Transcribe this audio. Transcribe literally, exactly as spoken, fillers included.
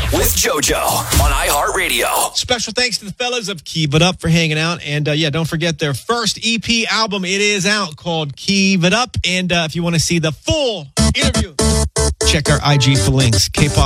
with JoJo on iHeartRadio. Special thanks to the fellas of Keep It Up for hanging out. And uh, yeah, don't forget their first E P album. It is out called Keep It Up. And uh, if you want to see the full interview, check our I G for links. K-pop